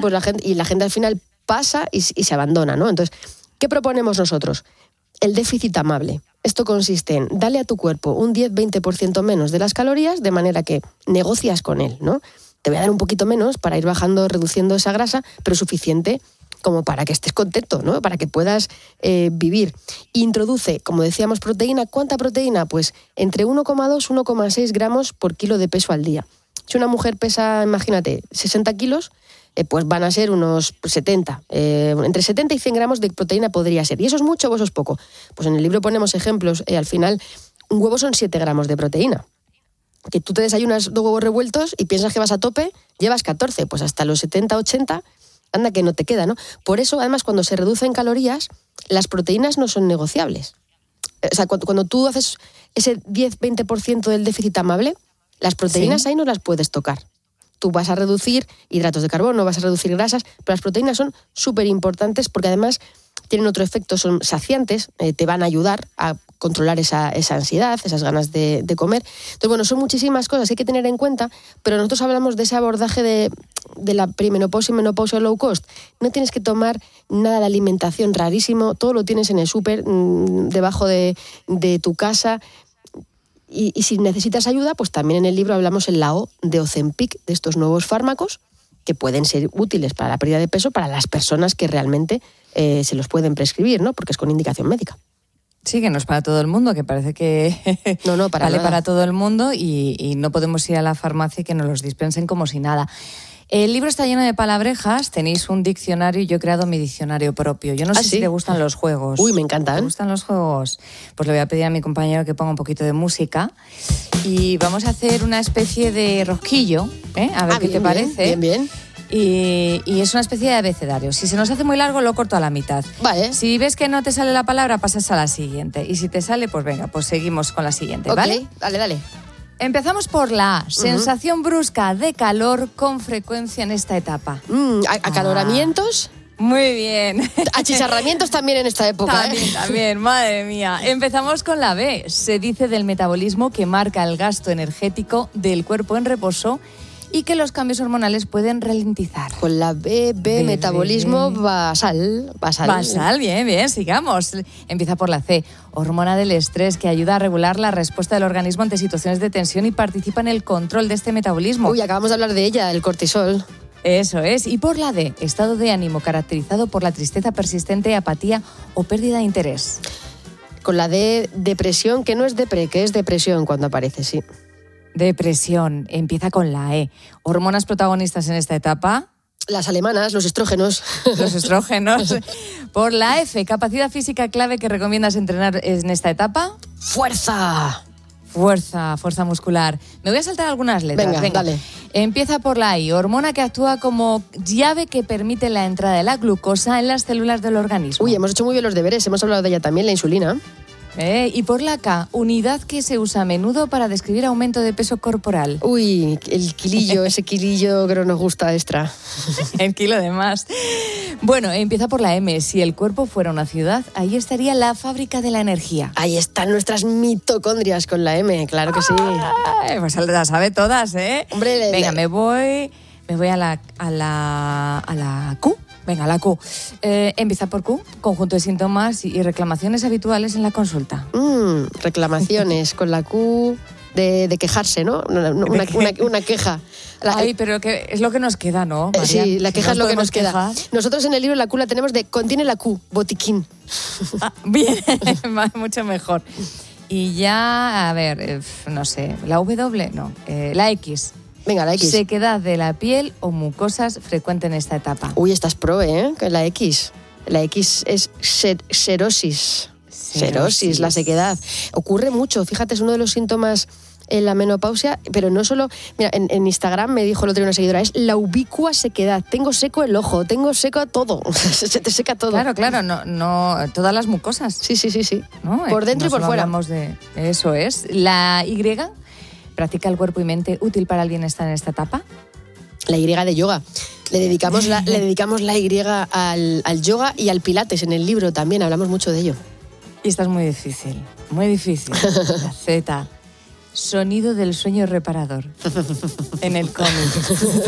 pues la gente al final pasa y se abandona, ¿no? Entonces, ¿qué proponemos nosotros? El déficit amable. Esto consiste en darle a tu cuerpo un 10-20% menos de las calorías, de manera que negocias con él, ¿no? Te voy a dar un poquito menos para ir bajando, reduciendo esa grasa, pero suficiente como para que estés contento, ¿no? Para que puedas vivir. Introduce, como decíamos, proteína. ¿Cuánta proteína? Pues entre 1,2 y 1,6 gramos por kilo de peso al día. Si una mujer pesa, imagínate, 60 kilos, pues van a ser unos 70. Entre 70 y 100 gramos de proteína podría ser. ¿Y eso es mucho o eso es poco? Pues en el libro ponemos ejemplos. Al final, un huevo son 7 gramos de proteína. Que tú te desayunas 2 huevos revueltos y piensas que vas a tope, llevas 14. Pues hasta los 70, 80, anda que no te queda, ¿no? Por eso, además, cuando se reducen calorías, las proteínas no son negociables. O sea, cuando tú haces ese 10-20% del déficit amable, las proteínas ahí no las puedes tocar. Tú vas a reducir hidratos de carbono, vas a reducir grasas, pero las proteínas son súper importantes porque además tienen otro efecto, son saciantes, te van a ayudar a controlar esa ansiedad, esas ganas de comer. Entonces, bueno, son muchísimas cosas que hay que tener en cuenta, pero nosotros hablamos de ese abordaje de la perimenopausia y menopausia low cost. No tienes que tomar nada de alimentación rarísimo, todo lo tienes en el súper, debajo de tu casa. Y si necesitas ayuda, pues también en el libro hablamos en la O de Ozempic, de estos nuevos fármacos que pueden ser útiles para la pérdida de peso para las personas que realmente se los pueden prescribir, ¿no? Porque es con indicación médica. Sí, que no es para todo el mundo, que parece que no, vale para todo el mundo y no podemos ir a la farmacia y que nos los dispensen como si nada. El libro está lleno de palabrejas, tenéis un diccionario y yo he creado mi diccionario propio. Yo no sé si te gustan los juegos. Uy, me encantan. ¿Te gustan los juegos? Pues le voy a pedir a mi compañero que ponga un poquito de música y vamos a hacer una especie de rosquillo, a ver qué te parece. Bien. Y es una especie de abecedario. Si se nos hace muy largo, lo corto a la mitad. Vale. Si ves que no te sale la palabra, pasas a la siguiente. Y si te sale, pues venga, pues seguimos con la siguiente, ¿vale? Dale. Empezamos por la A. Sensación brusca de calor con frecuencia en esta etapa. ¿Acaloramientos? Muy bien. Achicharramientos también en esta época. También, madre mía. Empezamos con la B. Se dice del metabolismo que marca el gasto energético del cuerpo en reposo y que los cambios hormonales pueden ralentizar. Con la B, metabolismo basal. Basal, bien, sigamos. Empieza por la C, hormona del estrés, que ayuda a regular la respuesta del organismo ante situaciones de tensión y participa en el control de este metabolismo. Uy, acabamos de hablar de ella, el cortisol. Eso es. Y por la D, estado de ánimo caracterizado por la tristeza persistente, apatía o pérdida de interés. Con la D, depresión, que no es depre, que es depresión cuando aparece, sí. Depresión, empieza con la E. ¿Hormonas protagonistas en esta etapa? Las alemanas, los estrógenos. Los estrógenos. Por la F, capacidad física clave que recomiendas entrenar en esta etapa. ¡Fuerza! Fuerza muscular. Me voy a saltar algunas letras. Venga. Dale. Empieza por la I, hormona que actúa como llave que permite la entrada de la glucosa en las células del organismo. Uy, hemos hecho muy bien los deberes, hemos hablado de ella también, la insulina. Y por la K, unidad que se usa a menudo para describir aumento de peso corporal. Uy, el kilillo, ese kilillo que no nos gusta extra. El kilo de más. Bueno, empieza por la M. Si el cuerpo fuera una ciudad, ahí estaría la fábrica de la energía. Ahí están nuestras mitocondrias con la M, claro que sí. Pues las sabe todas, ¿eh? Hombre, venga, me voy a la Q. Venga, la Q. Empieza por Q, conjunto de síntomas y reclamaciones habituales en la consulta. Reclamaciones con la Q de quejarse, ¿no? Una queja. Pero que es lo que nos queda, ¿no, Marian? Sí, la queja es lo que nos queda. Quejar. Nosotros en el libro la Q la tenemos contiene la Q, botiquín. Bien, mucho mejor. Y ya, a ver, no sé, la W, no, la X. Venga, la X. Sequedad de la piel o mucosas frecuente en esta etapa. Uy, estás pro, que la X. La X es xerosis. Xerosis, la sequedad. Ocurre mucho, fíjate, es uno de los síntomas en la menopausia, pero no solo... Mira, en Instagram me dijo el otro día una seguidora, es la ubicua sequedad. Tengo seco el ojo, tengo seco todo. Se te seca todo. Claro, no todas las mucosas. Sí. ¿No? Por dentro y por fuera. Hablamos de eso es. La Y... ¿Practica el cuerpo y mente útil para el bienestar en esta etapa? La Y de yoga. Le dedicamos la Y al yoga y al pilates. En el libro también hablamos mucho de ello. Y esta es muy difícil. La Z. Sonido del sueño reparador. En el cómic.